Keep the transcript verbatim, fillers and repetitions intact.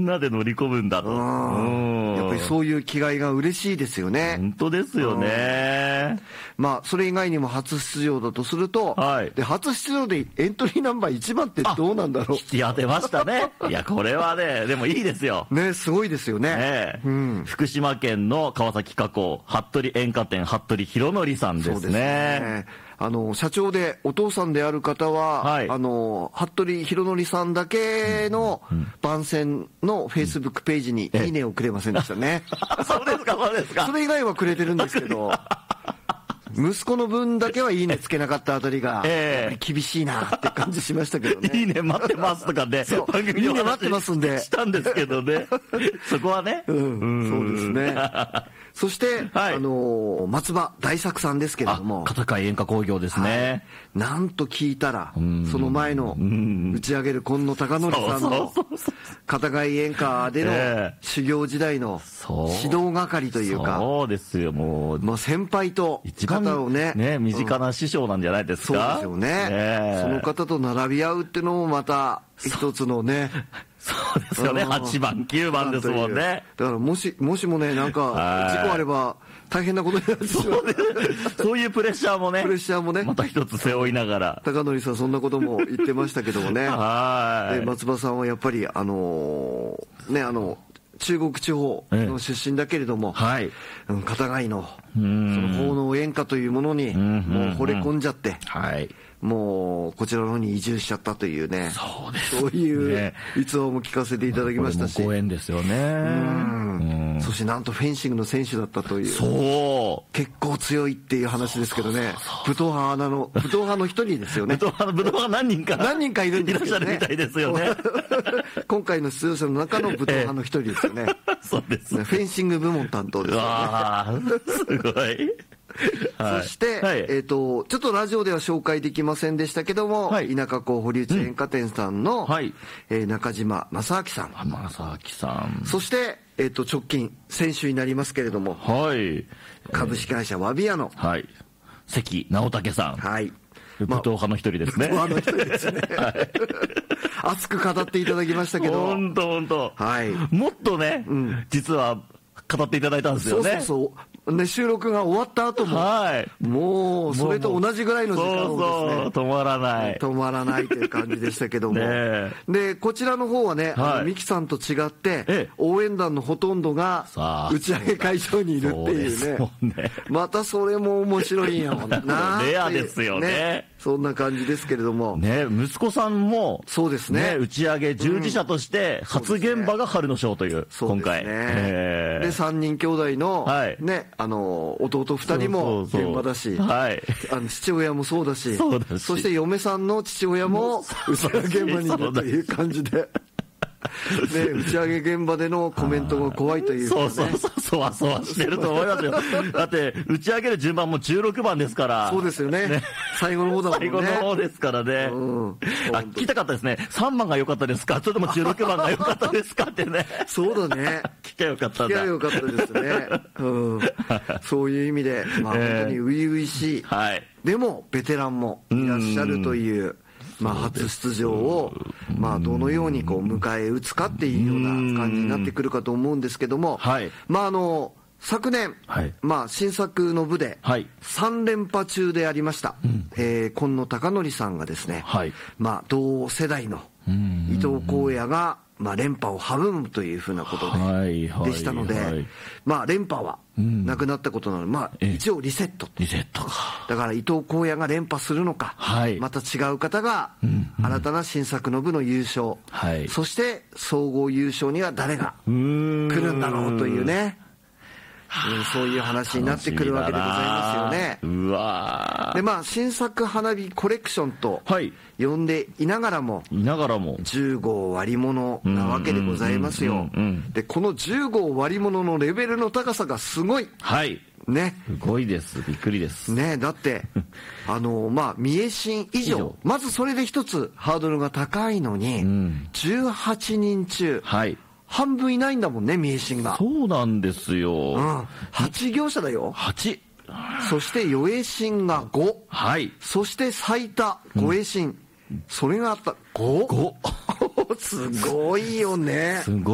んなで乗り込むんだと。 うんやっぱりそういう気概が嬉しいですよね。 本当ですよね。 まあそれ以外にも初出場だとすると、 はい、 で初出場でエントリーナンバーいちばんってどうなんだろう。 いや出ましたね。いやこれはねでもいいですよね。すごいですよね。 ね、 うん、 福島県の川崎加工服部演歌店服部博則さんですね。そうですね。 あの社長でお父さんである方は、はい、あの服部博則さんだけの番宣のフェイスブックページにいいねをくれませんでしたね。 そうですかそうですか。 それ以外はくれてるんですけど息子の分だけはいいねつけなかったあたりが、えー、厳しいなって感じしましたけどね。 いいね待ってますとかね番組でいいね待ってますんでしたんですけどねそこはね、 うん、うんそうですね。そして、はい、あのー、松葉大作さんですけれども、 片貝演歌工業ですね、 はい、なんと聞いたらその前の打ち上げる今野貴則さんの片貝演歌での修行時代の指導係というか、 そうですよもう、 まあ、先輩と方をね、 ね身近な師匠なんじゃないですか、 うん、そうですよね、ねその方と並び合うっていうのもまた一つのねそうですよねはちばんきゅうばんですもんね。 だからもしもしもねなんか事故あれば大変なことになってしまう。 そういうプレッシャーもねプレッシャーもねまた一つ背負いながら貴則さんそんなことも言ってましたけどもねはいで松葉さんはやっぱりあのー、ねあの中国地方の出身だけれども、はい、片貝のその奉納演歌というものにもう惚れ込んじゃって、はい、もうこちらの方に移住しちゃったというね、 そうです、 そういう逸話も聞かせていただきましたし、 ご縁ですよね。 うんそしてなんとフェンシングの選手だったという、そう結構強いっていう話ですけどね、武闘派の武闘派の一人ですよね。 武闘派の武闘派何人か何人かいるんですよね。 いらっしゃるみたいですよね。 今回の出場者の中の武闘派の一人ですよね。 そうです。 フェンシング部門担当ですよね。 わーすごい。 そして、はい、えーと、ちょっとラジオでは紹介できませんでしたけども、はい、田舎港堀内演歌店さんの、うんはいえー、中島正明さん正明さんそして、えーと、直近先週になりますけれども、 はい、 株式会社ワビアの、 はい、関直武さん、 はい武闘派の一人ですね。 武闘派の一人ですね。はい、熱く語っていただきましたけど、 本当本当。 はい。 もっとね、うん、実は語っていただいたんですよね。 そうそうそう。ね、収録が終わった後も、はい、もうそれと同じぐらいの時間をですね、 そうそう止まらない止まらないという感じでしたけども、ね、でこちらの方はね、はい、あのミキさんと違って、ええ、応援団のほとんどが打ち上げ会場にいるっていうね、ねまたそれも面白いんやもんな。 レアですよね。 ねそんな感じですけれども、 ね、息子さんもそうですね、 ね打ち上げ従事者として初現場が春の賞という、うん、今回そうですね、えー、でさんにん兄弟の、はいね、あの弟ふたりも現場だし、はい、あの父親もそうだし、そうだしそして嫁さんの父親も打ち上げ現場にいるという感じで。ね、打ち上げ現場でのコメントが怖いというか、ね、 そうそうそうそわそわしてると思いますよ。だって打ち上げる順番もじゅうろくばんですから。 そうですよね、ね最後の方だもんね。 最後の方ですからね、うん、あ聞きたかったですね。さんばんが良かったですかそれともじゅうろくばんが良かったですかってね。 そうだね聞きゃよかったんだ。 聞きゃよかったですね、うん、そういう意味で、まあ、本当に初々しい、えーはい、でもベテランもいらっしゃるという、まあ、初出場を、まあ、どのようにこう迎え撃つかっていうような感じになってくるかと思うんですけども、はい、まああの昨年、はいまあ、新作の部でさん連覇中でありました、はいえー、今野貴則さんがですね、はいまあ、同世代の伊藤浩也がまあ、連覇を阻むというふうなことで、はいはい、でしたので、はいまあ、連覇はなくなったことなので、まあ、一応リセットリセットかだから伊藤浩也が連覇するのか、はい、また違う方が新たな新作の部の優勝、はい、そして総合優勝には誰が来るんだろうというね、うん、そういう話になってくるわけでございますよね。 うわでまあ新作花火コレクションと呼んでいながらも、 いながらもじゅう号割り物なわけでございますよ。でこのじゅう号割り物のレベルの高さがすごい。 はいね、 すごいです。びっくりですね。だってあのまあ三重新以上、まずそれで一つハードルが高いのに、うん、じゅうはちにん中、はい半分いないんだもんね、三重新が。 そうなんですよ、うん、 はち業者だよ。 はちそして余栄新がご、はい、そして最多ご栄新、うん、それがあった ご? ごすごいよね。すごい